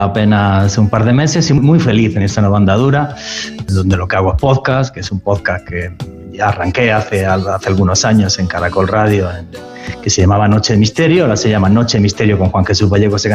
apenas un par de meses y muy feliz en esta nueva andadura, donde lo que hago es podcast, que es un podcast que ya arranqué hace algunos años en Caracol Radio, que se llamaba Noche de Misterio, ahora se llama Noche de Misterio con Juan Jesús Vallejo.